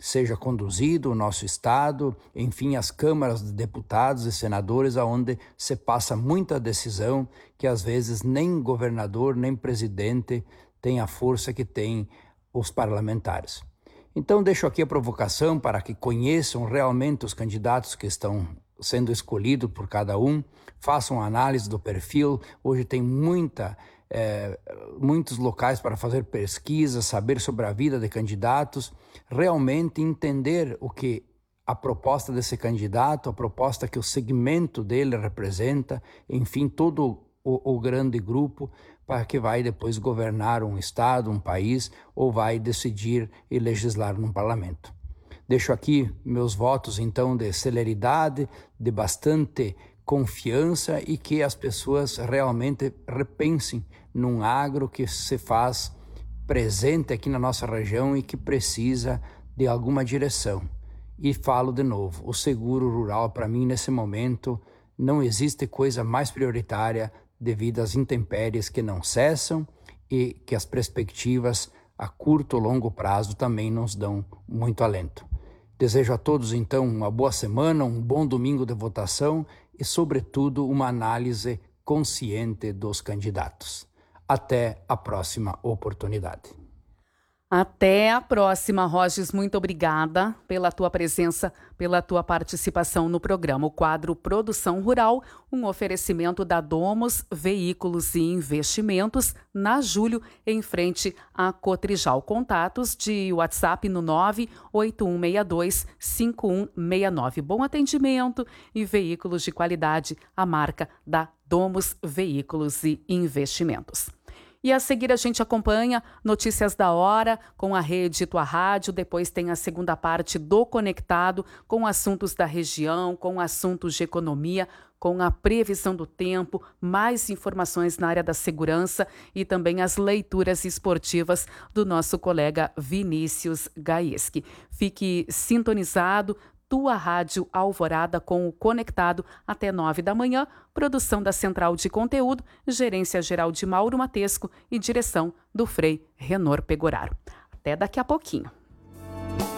seja conduzido o nosso Estado, enfim, as câmaras de deputados e senadores, onde se passa muita decisão que às vezes nem governador, nem presidente tem a força que tem os parlamentares. Então deixo aqui a provocação para que conheçam realmente os candidatos que estão sendo escolhidos por cada um, façam análise do perfil. Hoje tem muitos locais para fazer pesquisa, saber sobre a vida de candidatos, realmente entender o que a proposta desse candidato, a proposta que o segmento dele representa, enfim, todo o grande grupo para que vai depois governar um estado, um país, ou vai decidir e legislar num parlamento. Deixo aqui meus votos, então, de celeridade, de bastante confiança e que as pessoas realmente repensem num agro que se faz presente aqui na nossa região e que precisa de alguma direção. E falo de novo, o seguro rural, para mim, nesse momento, não existe coisa mais prioritária devido às intempéries que não cessam e que as perspectivas a curto ou longo prazo também nos dão muito alento. Desejo a todos, então, uma boa semana, um bom domingo de votação e, sobretudo, uma análise consciente dos candidatos. Até a próxima oportunidade. Até a próxima, Rogers. Muito obrigada pela tua presença, pela tua participação no programa. O quadro Produção Rural, um oferecimento da Domus Veículos e Investimentos, na Júlio, em frente à Cotrijal. Contatos de WhatsApp no 981625169. Bom atendimento e veículos de qualidade, a marca da Domus Veículos e Investimentos. E a seguir a gente acompanha Notícias da Hora com a Rede Tua Rádio, depois tem a segunda parte do Conectado com assuntos da região, com assuntos de economia, com a previsão do tempo, mais informações na área da segurança e também as leituras esportivas do nosso colega Vinícius Gaieski. Fique sintonizado. Tua Rádio Alvorada com o Conectado até 9 da manhã, produção da Central de Conteúdo, gerência geral de Mauro Matesco e direção do Frei Renor Pegoraro. Até daqui a pouquinho.